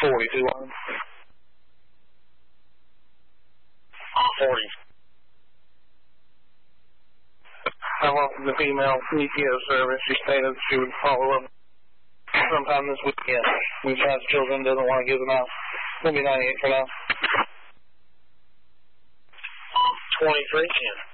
42 on. 40. How often the female PTO service, she stated she would follow up sometime this weekend. We've had children, doesn't want to give them out. We'll be 98 for now. 23, 10.